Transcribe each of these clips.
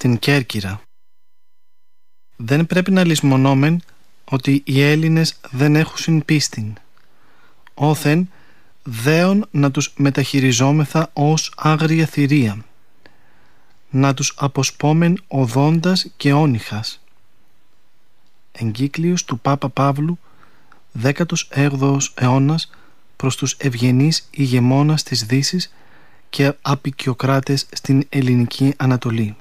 στην Κέρκυρα. Δεν πρέπει να λησμονόμεν ότι οι Έλληνες δεν έχουν πίστην. Όθεν δέον να τους μεταχειριζόμεθα ως άγρια θηρία, να τους αποσπόμεν οδόντας και όνυχας. Εγκύκλιος του Πάπα Παύλου, 18ος αιώνας, προς τους ευγενείς ηγεμόνας της Δύσης και απικιοκράτες στην ελληνική Ανατολή.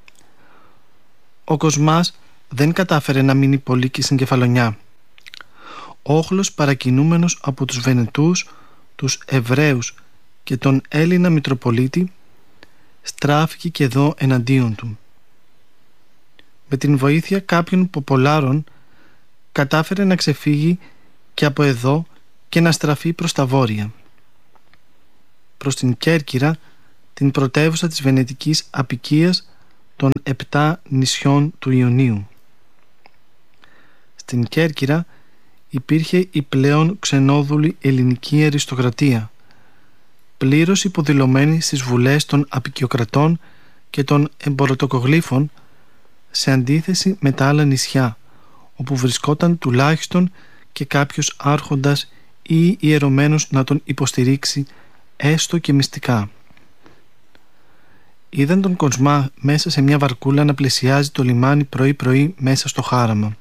Ο Κοσμάς δεν κατάφερε να μείνει πολύ και στην Κεφαλονιά. Όχλος παρακινούμενος από τους Βενετούς, τους Εβραίους και τον Έλληνα Μητροπολίτη, στράφηκε και εδώ εναντίον του. Με την βοήθεια κάποιων ποπολάρων κατάφερε να ξεφύγει και από εδώ και να στραφεί προς τα βόρεια, προς την Κέρκυρα, την πρωτεύουσα της βενετικής αποικίας των 7 νησιών του Ιωνίου. Στην Κέρκυρα υπήρχε η πλέον ξενόδουλη ελληνική αριστοκρατία, πλήρως υποδηλωμένη στις βουλές των αποικιοκρατών και των εμποροτοκογλύφων, σε αντίθεση με τα άλλα νησιά, όπου βρισκόταν τουλάχιστον και κάποιος άρχοντας ή ιερωμένος να τον υποστηρίξει έστω και μυστικά. Είδαν τον Κοσμά μέσα σε μια βαρκούλα να πλησιάζει το λιμάνι πρωί-πρωί μέσα στο χάραμα.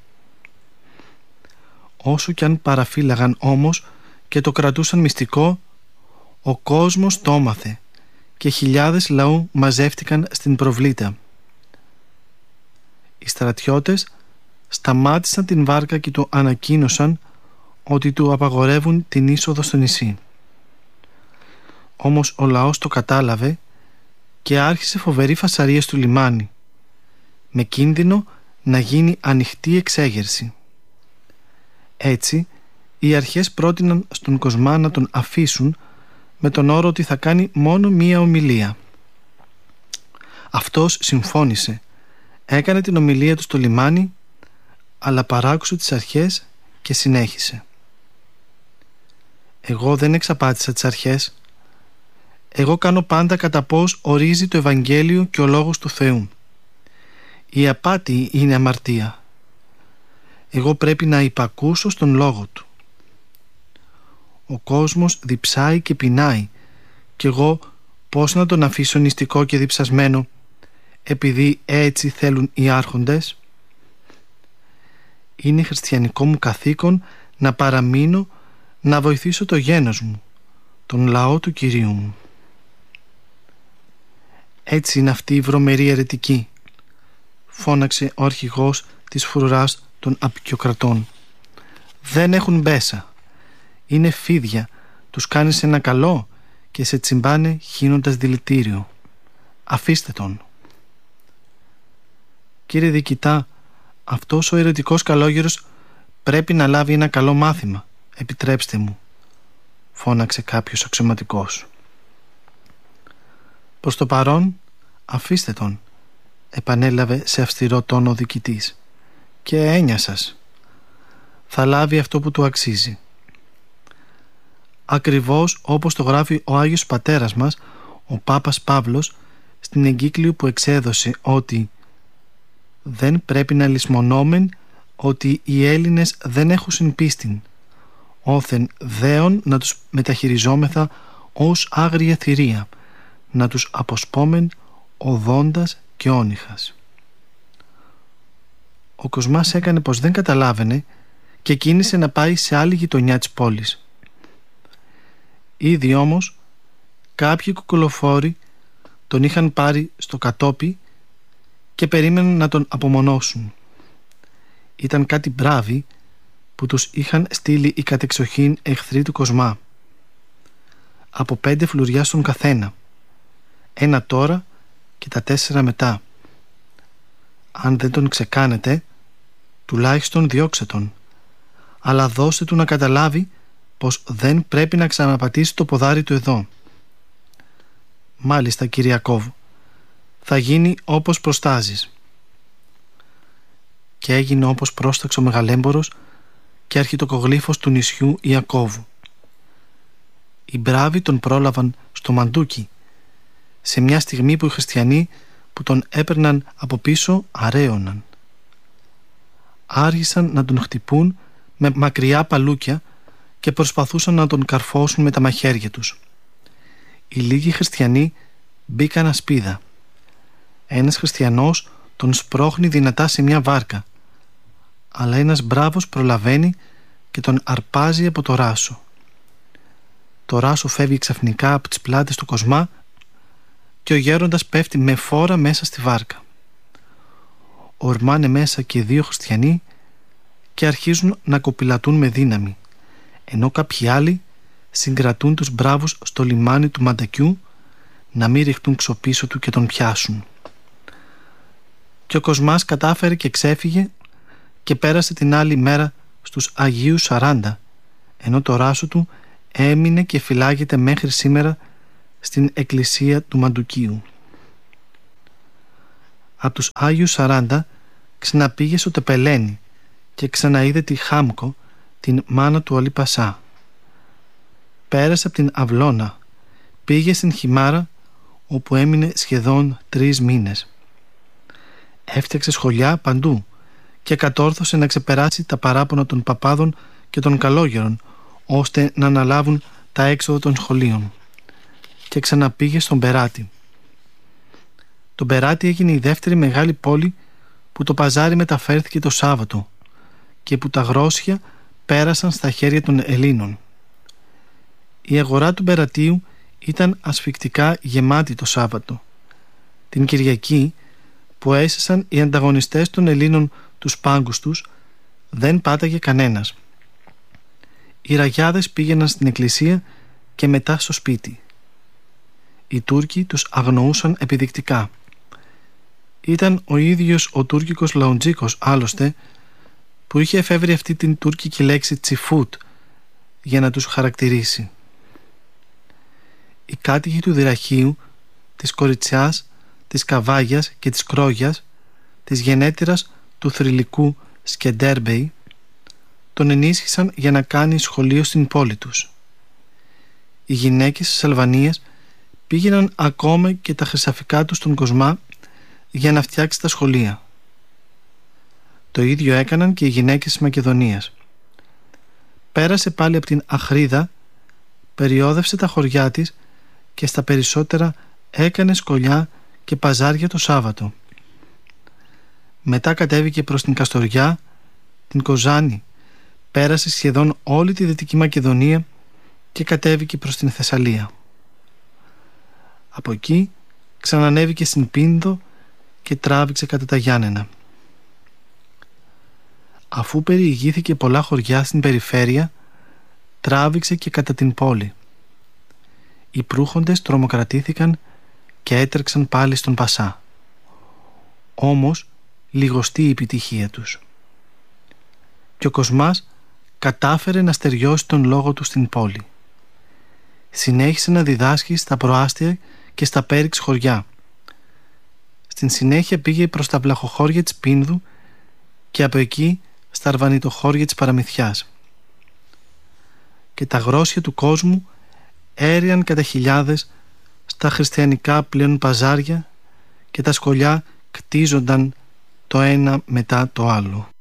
Όσο κι αν παραφύλαγαν όμως και το κρατούσαν μυστικό, ο κόσμος το έμαθε και χιλιάδες λαού μαζεύτηκαν στην προβλήτα. Οι στρατιώτες σταμάτησαν την βάρκα και του ανακοίνωσαν ότι του απαγορεύουν την είσοδο στο νησί. Όμως ο λαός το κατάλαβε και άρχισε φοβερή φασαρία στο λιμάνι, με κίνδυνο να γίνει ανοιχτή εξέγερση. Έτσι, οι αρχές πρότειναν στον Κοσμά να τον αφήσουν με τον όρο ότι θα κάνει μόνο μία ομιλία. Αυτός συμφώνησε, έκανε την ομιλία του στο λιμάνι, αλλά παράκουσε τις αρχές και συνέχισε. «Εγώ δεν εξαπάτησα τις αρχές. Εγώ κάνω πάντα κατά πώς ορίζει το Ευαγγέλιο και ο Λόγος του Θεού. Η απάτη είναι αμαρτία. Εγώ πρέπει να υπακούσω στον Λόγο του. Ο κόσμος διψάει και πεινάει και εγώ πώς να τον αφήσω νηστικό και διψασμένο επειδή έτσι θέλουν οι άρχοντες? Είναι χριστιανικό μου καθήκον να παραμείνω, να βοηθήσω το γένος μου, τον λαό του Κυρίου μου». «Έτσι είναι αυτή η βρωμερή αιρετική», φώναξε ο αρχηγός της φρουράς των αποικιοκρατών. «Δεν έχουν μπέσα. Είναι φίδια. Τους κάνεις ένα καλό και σε τσιμπάνε χύνοντας δηλητήριο. Αφήστε τον». «Κύριε διοικητά, αυτός ο αιρετικός καλόγερος πρέπει να λάβει ένα καλό μάθημα. Επιτρέψτε μου», φώναξε κάποιος αξιωματικός. «Προς το παρόν αφήστε τον», επανέλαβε σε αυστηρό τόνο ο διοικητής, «και έννοια σας. Θα λάβει αυτό που του αξίζει». Ακριβώς όπως το γράφει ο Άγιος Πατέρας μας, ο Πάπας Παύλος, στην εγκύκλιο που εξέδωσε, ότι «δεν πρέπει να λησμονόμεν ότι οι Έλληνες δεν έχουν πίστην, όθεν δέον να τους μεταχειριζόμεθα ως άγρια θηρία, να τους αποσπόμεν οδόντας και όνυχας». Ο Κοσμάς έκανε πως δεν καταλάβαινε και κίνησε να πάει σε άλλη γειτονιά της πόλης. Ήδη όμως κάποιοι κουκουλοφόροι τον είχαν πάρει στο κατόπι και περίμεναν να τον απομονώσουν. Ήταν κάτι μπράβοι που τους είχαν στείλει οι κατεξοχήν εχθροί του Κοσμά. Από 5 φλουριά στον καθένα, 1 τώρα και τα 4 μετά. Αν δεν τον ξεκάνετε, τουλάχιστον διώξε τον, αλλά δώστε του να καταλάβει πως δεν πρέπει να ξαναπατήσει το ποδάρι του εδώ. «Μάλιστα, Κυριακόβ, θα γίνει όπως προστάζεις». Και έγινε όπως πρόσταξε ο μεγαλέμπορος και αρχιτοκογλύφος του νησιού Ιακώβου. Οι μπράβοι τον πρόλαβαν στο μαντούκι, σε μια στιγμή που οι χριστιανοί που τον έπαιρναν από πίσω αρέωναν. Άρχισαν να τον χτυπούν με μακριά παλούκια και προσπαθούσαν να τον καρφώσουν με τα μαχαίρια τους. Οι λίγοι χριστιανοί μπήκαν ασπίδα. Ένας χριστιανός τον σπρώχνει δυνατά σε μια βάρκα, αλλά ένας μπράβος προλαβαίνει και τον αρπάζει από το ράσο. Το ράσο φεύγει ξαφνικά από τις πλάτες του Κοσμά και ο γέροντας πέφτει με φόρα μέσα στη βάρκα. Ορμάνε μέσα και 2 χριστιανοί και αρχίζουν να κοπηλατούν με δύναμη, ενώ κάποιοι άλλοι συγκρατούν τους μπράβους στο λιμάνι του Μαντακιού να μην ριχτούν ξοπίσω του και τον πιάσουν. Και ο Κοσμάς κατάφερε και ξέφυγε και πέρασε την άλλη μέρα στους Αγίους 40, ενώ το ράσο του έμεινε και φυλάγεται μέχρι σήμερα στην εκκλησία του Μαντουκίου. Από τους Άγιους 40 ξαναπήγε στο Τεπελένι και ξαναείδε τη Χάμκο, την μάνα του Αλή Πασά. Πέρασε από την Αυλώνα, πήγε στην Χιμάρα, όπου έμεινε σχεδόν 3 μήνες. Έφτιαξε σχολιά παντού και κατόρθωσε να ξεπεράσει τα παράπονα των παπάδων και των καλόγερων, ώστε να αναλάβουν τα έξοδα των σχολείων, και ξαναπήγε στον Περάτη. Το Περάτη έγινε η δεύτερη μεγάλη πόλη που το παζάρι μεταφέρθηκε το Σάββατο και που τα γρόσια πέρασαν στα χέρια των Ελλήνων. Η αγορά του Περατίου ήταν ασφικτικά γεμάτη το Σάββατο. Την Κυριακή, που έσυσαν οι ανταγωνιστές των Ελλήνων τους πάγκους τους, δεν πάταγε κανένας. Οι ραγιάδες πήγαιναν στην εκκλησία και μετά στο σπίτι. Οι Τούρκοι τους αγνοούσαν επιδεικτικά. Ήταν ο ίδιος ο τουρκικός Λαουντζίκος, άλλωστε, που είχε εφεύρει αυτή την τουρκική λέξη τσιφούτ για να τους χαρακτηρίσει. Οι κάτοικοι του Δυραχείου, της Κοριτσιάς, της Καβάγιας και της Κρόγιας, της γενέτειρας του θρυλικού Σκεντέρμπεϊ, τον ενίσχυσαν για να κάνει σχολείο στην πόλη τους. Οι γυναίκες της Αλβανίας πήγαιναν ακόμα και τα χρυσαφικά τους στον Κοσμά για να φτιάξει τα σχολεία. Το ίδιο έκαναν και οι γυναίκες της Μακεδονίας. Πέρασε πάλι από την Αχρίδα, περιόδευσε τα χωριά της και στα περισσότερα έκανε σκολιά και παζάρια το Σάββατο. Μετά κατέβηκε προς την Καστοριά, την Κοζάνη, πέρασε σχεδόν όλη τη Δυτική Μακεδονία και κατέβηκε προς την Θεσσαλία. Από εκεί ξανανέβηκε στην Πίνδο και τράβηξε κατά τα Γιάννενα. Αφού περιηγήθηκε πολλά χωριά στην περιφέρεια, τράβηξε και κατά την πόλη. Οι προύχοντες τρομοκρατήθηκαν και έτρεξαν πάλι στον Πασά. Όμως λιγοστή η επιτυχία τους. Και ο Κοσμάς κατάφερε να στεριώσει τον λόγο του στην πόλη. Συνέχισε να διδάσκει στα προάστια και στα πέριξ χωριά. Στην συνέχεια πήγε προς τα βλαχοχώρια της Πίνδου και από εκεί στα αρβανιτοχώρια της Παραμυθιάς. Και τα γρόσια του κόσμου έρεαν κατά χιλιάδες στα χριστιανικά πλέον παζάρια και τα σκολιά κτίζονταν το ένα μετά το άλλο.